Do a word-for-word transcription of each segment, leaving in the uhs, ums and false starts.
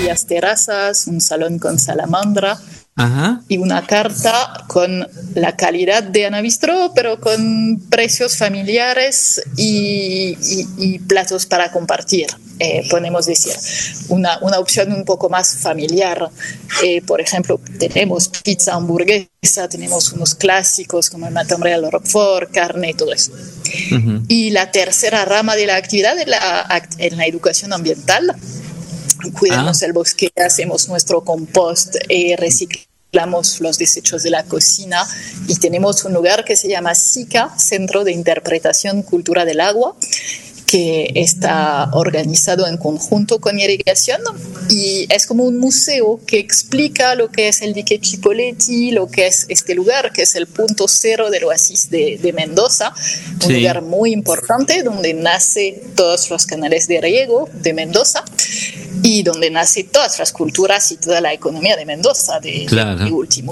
varias terrazas, un salón con salamandra. Ajá. Y una carta con la calidad de Ana Bistro, pero con precios familiares y, y, y platos para compartir. Eh, podemos decir, una, una opción un poco más familiar. Eh, por ejemplo, tenemos pizza, hamburguesa, tenemos unos clásicos como el matambre al roquefort, carne y todo eso. Uh-huh. Y la tercera rama de la actividad es la, en la educación ambiental. Cuidamos ah. el bosque, hacemos nuestro compost, eh, reciclamos los desechos de la cocina y tenemos un lugar que se llama SICA, Centro de Interpretación Cultura del Agua, que está organizado en conjunto con Irrigación y es como un museo que explica lo que es el dique Chipoleti, lo que es este lugar, que es el punto cero del oasis de, de Mendoza, un sí. lugar muy importante donde nace todos los canales de riego de Mendoza y donde nace todas las culturas y toda la economía de Mendoza, de, claro. de, de último.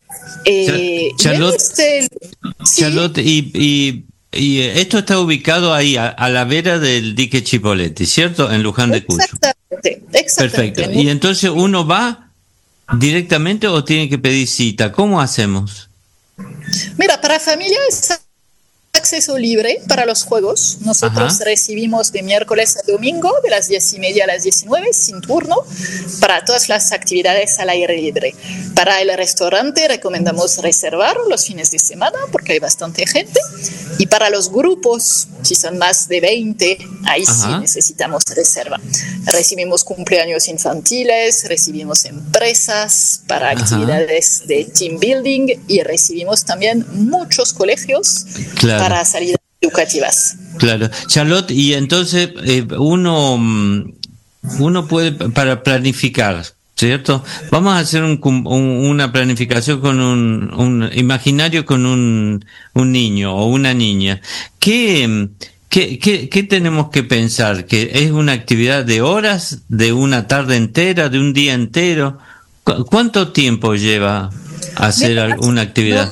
Eh, Charlotte, y, este, Charlotte ¿sí? y... y... Y esto está ubicado ahí, a, a la vera del dique Chipoleti, ¿cierto? En Luján de Cuyo. Exactamente, exactamente. Perfecto. ¿Y entonces uno va directamente o tiene que pedir cita? ¿Cómo hacemos? Mira, para familia es acceso libre para los juegos. Nosotros Ajá. recibimos de miércoles a domingo, de las diez y media a las diecinueve, sin turno, para todas las actividades al aire libre. Para el restaurante recomendamos reservar los fines de semana porque hay bastante gente. Y para los grupos, si son más de veinte, ahí Ajá. sí necesitamos reserva. Recibimos cumpleaños infantiles, recibimos empresas para Ajá. actividades de team building y recibimos también muchos colegios claro. para salidas educativas. Claro. Charlotte, y entonces eh, uno, uno puede, para planificar, ¿cierto? Vamos a hacer un, un, una planificación con un, un imaginario con un, un niño o una niña. ¿Qué, qué, qué, qué tenemos que pensar? ¿Que es una actividad de horas, de una tarde entera, de un día entero? ¿Cuánto tiempo lleva hacer alguna actividad?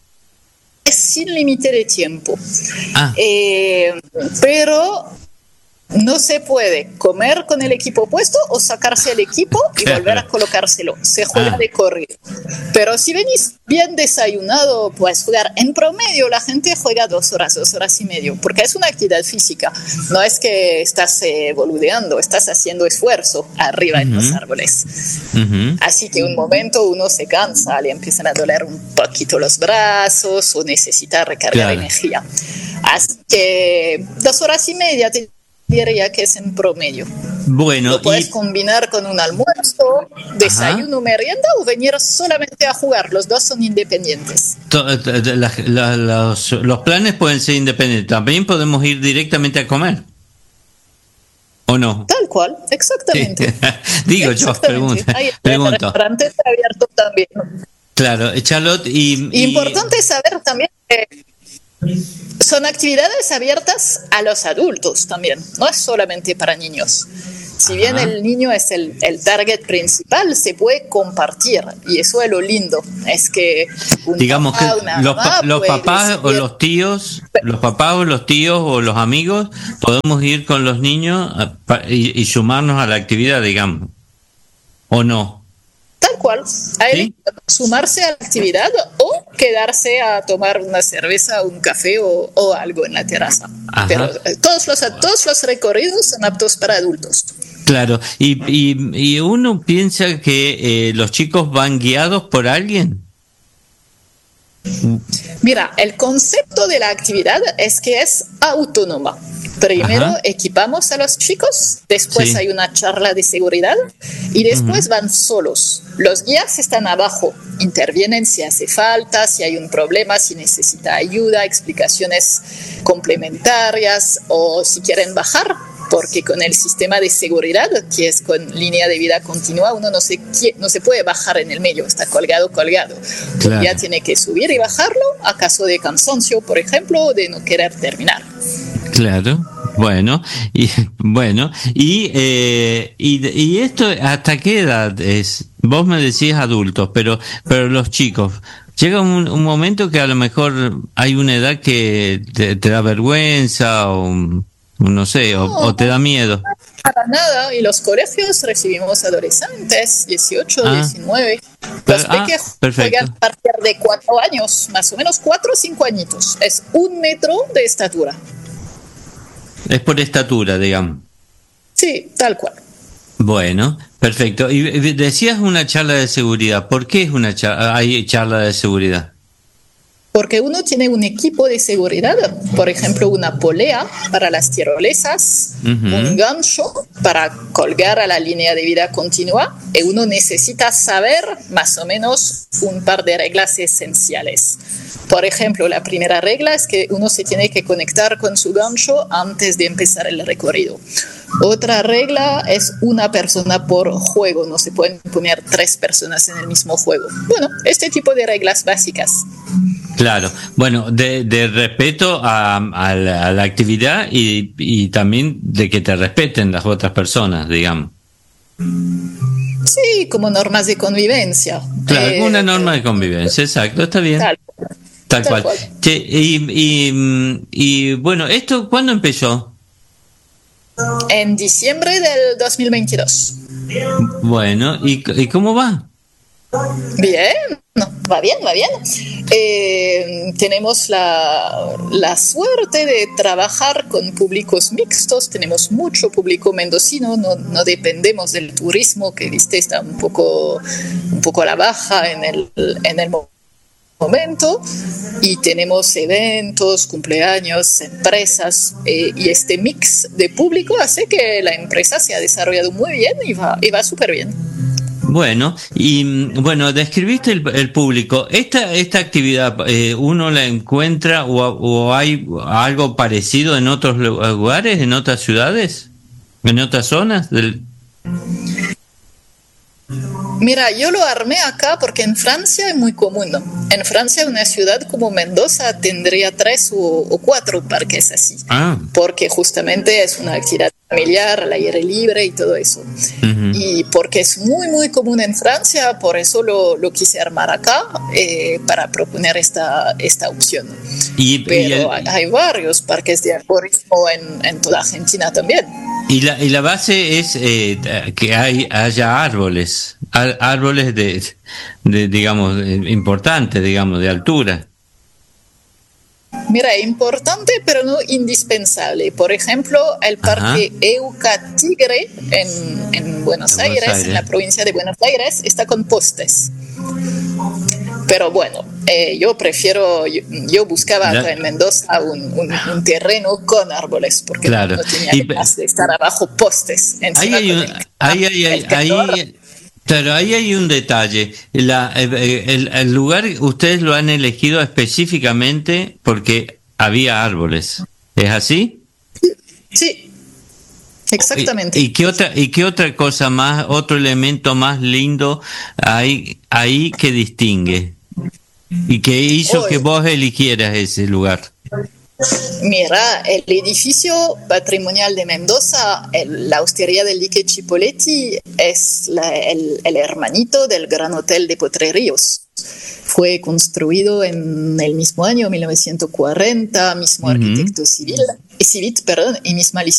Es sin límite de tiempo. Ah. Eh, pero no se puede comer con el equipo puesto o sacarse el equipo y claro. volver a colocárselo. Se juega ah. de corrido. Pero si venís bien desayunado, puedes jugar. En promedio, la gente juega dos horas, dos horas y medio, porque es una actividad física. No es que estás eh, boludeando, estás haciendo esfuerzo arriba uh-huh. en los árboles. Uh-huh. Así que un momento uno se cansa, le empiezan a doler un poquito los brazos o necesita recargar claro. energía. Así que dos horas y media te diría que es en promedio. Bueno, lo puedes y... combinar con un almuerzo, desayuno, Ajá. merienda o venir solamente a jugar. Los dos son independientes. La, la, los, los planes pueden ser independientes. También podemos ir directamente a comer. ¿O no? Tal cual, exactamente. Sí. Digo exactamente. yo, pregunto. pregunto. El restaurante está abierto también. Claro, Charlotte, y... y... Importante saber también que son actividades abiertas a los adultos también, no es solamente para niños. Si Ajá. bien el niño es el, el target principal, se puede compartir y eso es lo lindo. Es que un digamos papá, que una los, mamá los papás recibir... o los tíos, los papás o los tíos o los amigos podemos ir con los niños y, y sumarnos a la actividad, digamos, ¿o no? Tal cual, hay ¿Sí? sumarse a la actividad o quedarse a tomar una cerveza, un café o, o algo en la terraza. Ajá. Pero eh, todos los todos los recorridos son aptos para adultos. Claro, y, y, y uno piensa que eh, los chicos van guiados por alguien. Mira, el concepto de la actividad es que es autónoma. Primero Ajá. equipamos a los chicos, después sí. hay una charla de seguridad y después uh-huh. van solos. Los guías están abajo, intervienen si hace falta, si hay un problema, si necesita ayuda, explicaciones complementarias o si quieren bajar, porque con el sistema de seguridad, que es con línea de vida continua, uno no se, no se puede bajar en el medio, está colgado, colgado. Claro. Ya tiene que subir y bajarlo a caso de cansancio, por ejemplo, o de no querer terminar. Claro, bueno, y bueno, y, eh, y y esto ¿hasta qué edad es? Vos me decís adultos, pero pero los chicos, llega un, un momento que a lo mejor hay una edad que te, te da vergüenza o No sé, o, No, o te da miedo. para nada. Y los colegios recibimos adolescentes, dieciocho, Ah, diecinueve. per- Los ah, pequeños perfecto. juegan a partir de cuatro años, más o menos cuatro o cinco añitos. Es un metro de estatura. Es por estatura, digamos. Sí, tal cual. Bueno, perfecto. Y y decías una charla de seguridad. ¿Por qué es una charla, hay charla de seguridad? Porque uno tiene un equipo de seguridad, por ejemplo, una polea para las tirolesas, Ujú. un gancho para colgar a la línea de vida continua, y uno necesita saber más o menos un par de reglas esenciales. Por ejemplo, la primera regla es que uno se tiene que conectar con su gancho antes de empezar el recorrido. Otra regla es una persona por juego, no se pueden poner tres personas en el mismo juego. Bueno, este tipo de reglas básicas. Claro, bueno, de, de respeto a, a, la, a la actividad y, y también de que te respeten las otras personas, digamos. Sí, como normas de convivencia. Claro, Eh, una norma de convivencia, exacto, está bien, Tal, tal tal cual. cual. Che, y, y, mm, y bueno, ¿esto cuándo empezó? En diciembre del dos mil veintidós. Bueno, ¿y, y cómo va? Bien, no, va bien, va bien. Eh, tenemos la, la suerte de trabajar con públicos mixtos, tenemos mucho público mendocino, no, no dependemos del turismo, que viste está un poco, un poco a la baja en el, en el momento, y tenemos eventos, cumpleaños, empresas, eh, y este mix de público hace que la empresa se ha desarrollado muy bien y va, y va súper bien. Bueno, y mm, bueno, describiste el, el público. ¿Esta, esta actividad eh, uno la encuentra o, o hay algo parecido en otros lugares, en otras ciudades, en otras zonas del... Mira, yo lo armé acá porque en Francia es muy común, ¿no? En Francia una ciudad como Mendoza tendría tres o, o cuatro parques así, Ah, porque justamente es una actividad familiar, al aire libre y todo eso. ujú. Y porque es muy, muy común en Francia, por eso lo, lo quise armar acá, eh, para proponer esta, esta opción. Y, y, Pero hay, el- hay varios parques de arborismo en, en toda Argentina también. y la, y la base es eh, que hay, haya árboles, ar- árboles de, de digamos, eh, importantes, digamos, de altura. Mira, importante pero no indispensable. Por ejemplo, el Parque Euca Tigre en, en Buenos En Buenos Aires, Aires. en la provincia de Buenos Aires, está con postes. Pero bueno, eh, yo prefiero, yo, yo buscaba La- acá en Mendoza un, un, un terreno con árboles, porque Claro. no tenía Y- ganas de estar abajo postes. Ahí Encima hay con un, el calor, ahí, hay- el ahí- calor. ahí- claro, ahí hay un detalle. La, eh, el, el lugar ustedes lo han elegido específicamente porque había árboles. ¿Es así? Sí, exactamente. ¿Y, y qué otra y qué otra cosa más, otro elemento más lindo hay ahí que distingue y que hizo Hoy. que vos eligieras ese lugar? Mira, el edificio patrimonial de Mendoza, el- la hostería del Dique Chipoleti, es la- el, el hermanito del Gran Hotel de Potreríos. Fue construido en el mismo año, mil novecientos cuarenta, mismo Ujú. arquitecto civil, civil perdón, y misma